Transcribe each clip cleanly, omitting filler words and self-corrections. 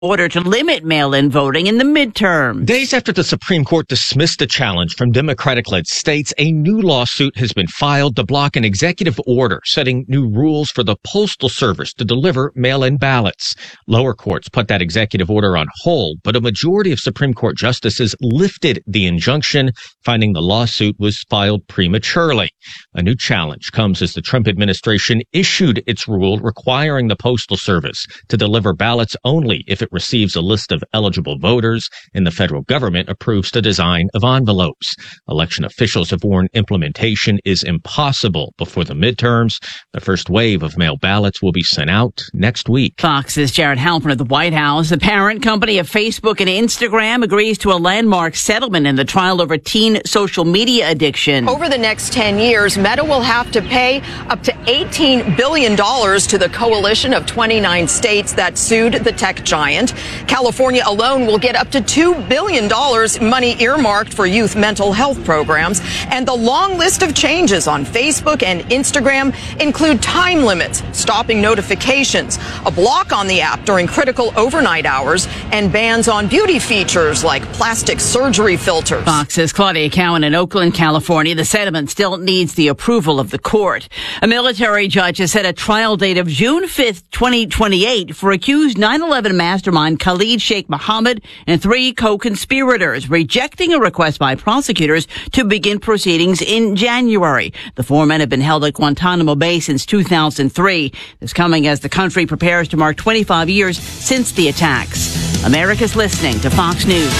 order to limit mail-in voting in the midterm. Days after the Supreme Court dismissed the challenge from Democratic-led states, a new lawsuit has been filed to block an executive order setting new rules for the Postal Service to deliver mail-in ballots. Lower courts put that executive order on hold, but a majority of Supreme Court justices lifted the injunction, finding the lawsuit was filed prematurely. A new challenge comes as the Trump administration issued its rule requiring the Postal Service to deliver ballots only if it receives a list of eligible voters and the federal government approves the design of envelopes. Election officials have warned implementation is impossible before the midterms. The first wave of mail ballots will be sent out next week. Fox's Jared Halpern at the White House. The parent company of Facebook and Instagram agrees to a landmark settlement in the trial over teen social media addiction. Over the next 10 years, Meta will have to pay up to $18 billion to the coalition of 29 states that sued the tech giant. California alone will get up to $2 billion money earmarked for youth mental health programs. And the long list of changes on Facebook and Instagram include time limits, stopping notifications, a block on the app during critical overnight hours, and bans on beauty features like plastic surgery filters. Fox's Claudia Cowan in Oakland, California. The settlement still needs the approval of the court. A military judge has set a trial date of June 5th, 2028 for accused 9/11 mastermind Khalid Sheikh Mohammed and 3 co-conspirators, rejecting a request by prosecutors to begin proceedings in January. The 4 men have been held at Guantanamo Bay since 2003. This coming as the country prepares to mark 25 years since the attacks. America's listening to Fox News.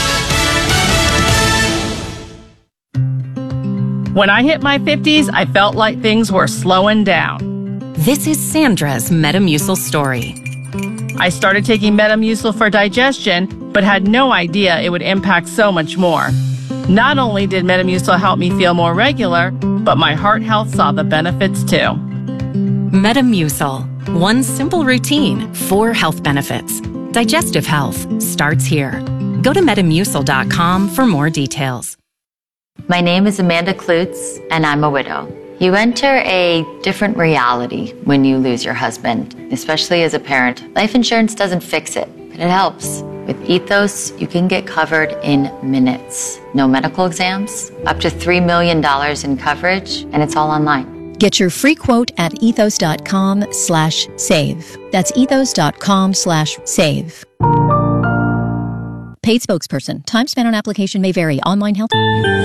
When I hit my 50s, I felt like things were slowing down. This is Sandra's Metamucil story. I started taking Metamucil for digestion, but had no idea it would impact so much more. Not only did Metamucil help me feel more regular, but my heart health saw the benefits too. Metamucil. One simple routine, 4 health benefits. Digestive health starts here. Go to Metamucil.com for more details. My name is Amanda Klutz, and I'm a widow. You enter a different reality when you lose your husband, especially as a parent. Life insurance doesn't fix it, but it helps. With Ethos, you can get covered in minutes. No medical exams, up to $3 million in coverage, and it's all online. Get your free quote at ethos.com/save. That's ethos.com/save. Paid spokesperson. Time spent on application may vary. Online health.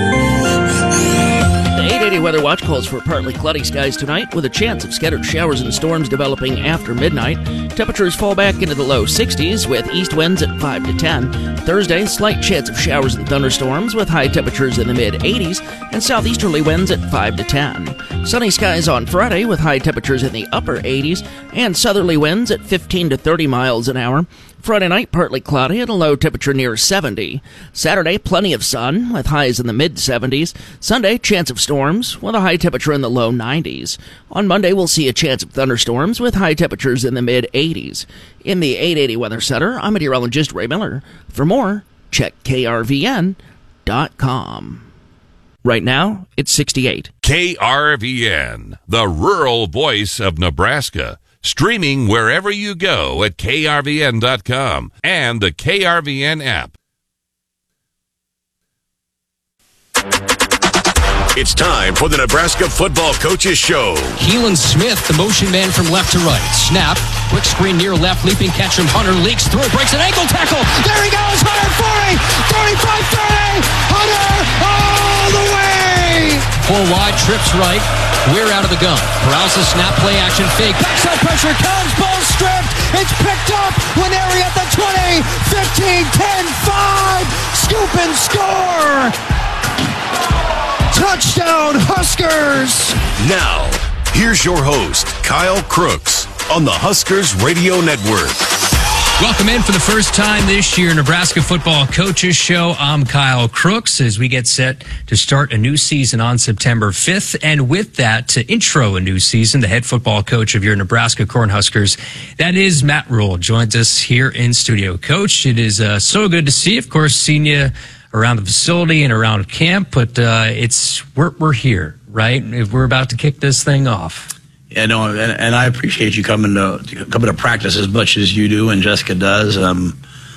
The 880 Weather Watch calls for partly cloudy skies tonight with a chance of scattered showers and storms developing after midnight. Temperatures fall back into the low 60s with east winds at 5 to 10. Thursday, slight chance of showers and thunderstorms with high temperatures in the mid-80s and southeasterly winds at 5 to 10. Sunny skies on Friday with high temperatures in the upper 80s and southerly winds at 15 to 30 miles an hour. Friday night, partly cloudy at a low temperature near 70. Saturday, plenty of sun with highs in the mid-70s. Sunday, chance of storms with a high temperature in the low 90s. On Monday, we'll see a chance of thunderstorms with high temperatures in the mid-80s. In the 880 Weather Center, I'm meteorologist Ray Miller. For more, check KRVN.com. Right now, it's 68. KRVN, the rural voice of Nebraska. Streaming wherever you go at KRVN.com and the KRVN app. It's time for the Nebraska Football Coaches Show. Keelan Smith, the motion man from left to right. Snap, quick screen near left, leaping catch from Hunter, leaks through, breaks an ankle tackle. There he goes, Hunter, 40, 35, 30, Hunter, all the way. Pull wide, trips right, Weir out of the gun. Paralysis, snap, play action, fake. Backside pressure comes, ball stripped. It's picked up. Winery at the 20, 15, 10, 5. Scoop and score. Touchdown, Huskers. Now, here's your host, Kyle Crooks, on the Huskers Radio Network. Welcome in for the first time this year, Nebraska Football Coaches Show. I'm Kyle Crooks as we get set to start a new season on September 5th. And with that, to intro a new season, the head football coach of your Nebraska Cornhuskers, that is Matt Rhule, joins us here in studio. Coach, it is so good to see you. Of course, seeing you around the facility and around camp, but we're here, right? We're about to kick this thing off. Yeah, no, and I appreciate you coming to practice as much as you do and Jessica does.